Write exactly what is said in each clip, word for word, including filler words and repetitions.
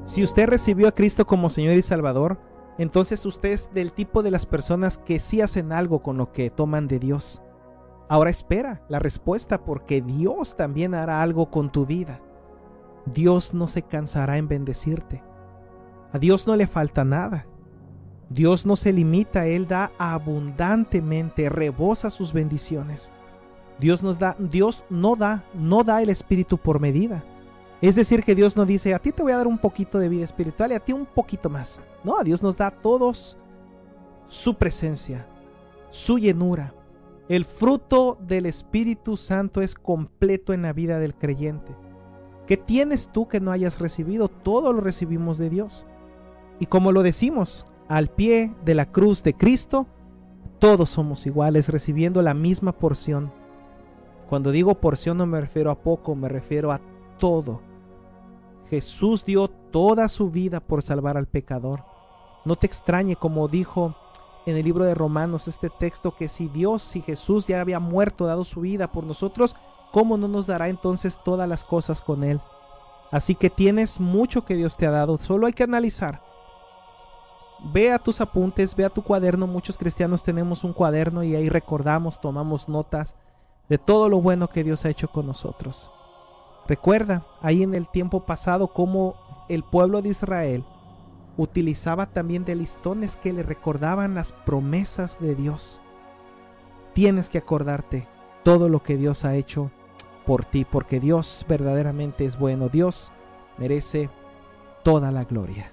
Si usted recibió a Cristo como Señor y Salvador, entonces usted es del tipo de las personas que sí hacen algo con lo que toman de Dios. Ahora espera la respuesta, porque Dios también hará algo con tu vida. Dios no se cansará en bendecirte. A Dios no le falta nada. Dios no se limita, Él da abundantemente, rebosa sus bendiciones. Dios nos da, Dios no da, no da el espíritu por medida. Es decir, que Dios no dice, a ti te voy a dar un poquito de vida espiritual y a ti un poquito más. No, a Dios nos da a todos su presencia, su llenura. El fruto del Espíritu Santo es completo en la vida del creyente. ¿Qué tienes tú que no hayas recibido? Todo lo recibimos de Dios. Y como lo decimos, al pie de la cruz de Cristo, todos somos iguales, recibiendo la misma porción. Cuando digo porción no me refiero a poco, me refiero a todo. Jesús dio toda su vida por salvar al pecador. No te extrañe, como dijo en el libro de Romanos este texto, que si Dios, si Jesús ya había muerto, dado su vida por nosotros, ¿cómo no nos dará entonces todas las cosas con Él? Así que tienes mucho que Dios te ha dado, solo hay que analizar. Ve a tus apuntes, ve a tu cuaderno. Muchos cristianos tenemos un cuaderno y ahí recordamos, tomamos notas de todo lo bueno que Dios ha hecho con nosotros. Recuerda ahí en el tiempo pasado cómo el pueblo de Israel utilizaba también de listones que le recordaban las promesas de Dios. Tienes que acordarte todo lo que Dios ha hecho por ti, porque Dios verdaderamente es bueno. Dios merece toda la gloria.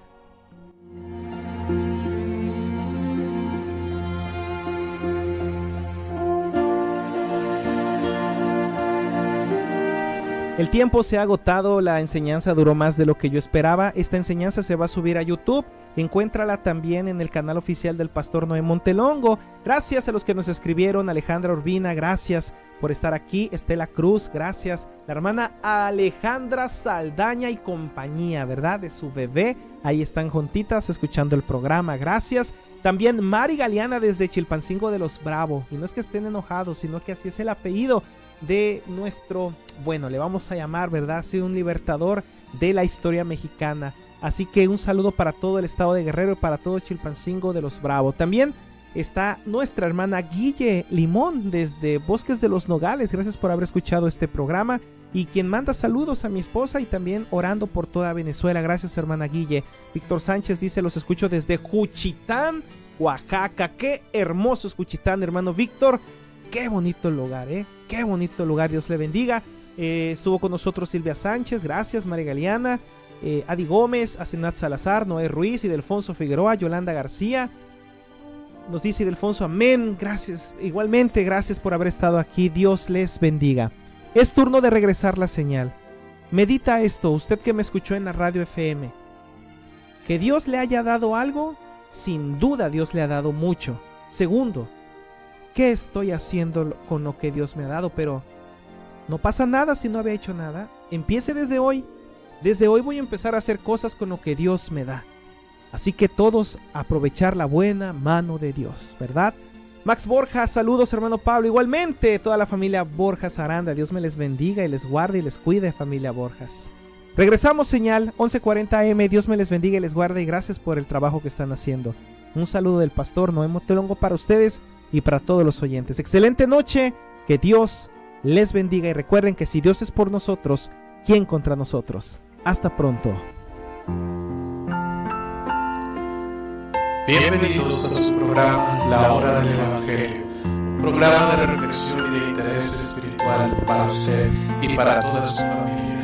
El tiempo se ha agotado, la enseñanza duró más de lo que yo esperaba. Esta enseñanza se va a subir a YouTube. Encuéntrala también en el canal oficial del Pastor Noé Montelongo. Gracias a los que nos escribieron. Alejandra Urbina, gracias por estar aquí. Estela Cruz, gracias. La hermana Alejandra Saldaña y compañía, ¿verdad? De su bebé. Ahí están juntitas escuchando el programa. Gracias. También Mari Galeana desde Chilpancingo de los Bravo. Y no es que estén enojados, sino que así es el apellido de nuestro, bueno, le vamos a llamar, ¿verdad? Sí, un libertador de la historia mexicana. Así que un saludo para todo el estado de Guerrero y para todo Chilpancingo de los Bravo. También está nuestra hermana Guille Limón desde Bosques de los Nogales. Gracias por haber escuchado este programa. Y quien manda saludos a mi esposa y también orando por toda Venezuela. Gracias, hermana Guille. Víctor Sánchez dice, los escucho desde Juchitán, Oaxaca. Qué hermoso es Juchitán, hermano Víctor. Qué bonito lugar, ¿eh? Qué bonito lugar, Dios le bendiga. Eh, estuvo con nosotros Silvia Sánchez, gracias. María Galeana, eh, Adi Gómez, Asenat Salazar, Noé Ruiz, Idelfonso Figueroa, Yolanda García. Nos dice Idelfonso, amén, gracias. Igualmente, gracias por haber estado aquí. Dios les bendiga. Es turno de regresar la señal. Medita esto, usted que me escuchó en la radio F M. Que Dios le haya dado algo, sin duda Dios le ha dado mucho. Segundo, ¿qué estoy haciendo con lo que Dios me ha dado? Pero no pasa nada si no había hecho nada. Empiece desde hoy. Desde hoy voy a empezar a hacer cosas con lo que Dios me da. Así que todos aprovechar la buena mano de Dios, ¿verdad? Max Borja, saludos hermano Pablo. Igualmente toda la familia Borjas Aranda. Dios me les bendiga y les guarde y les cuide, familia Borjas. Regresamos, señal once cuarenta A M. Dios me les bendiga y les guarde y gracias por el trabajo que están haciendo. Un saludo del pastor Noé Montelongo para ustedes y para todos los oyentes. Excelente noche, que Dios les bendiga y recuerden que si Dios es por nosotros, ¿quién contra nosotros? Hasta pronto. Bienvenidos a su programa La Hora del Evangelio, un programa de reflexión y de interés espiritual para usted y para toda su familia.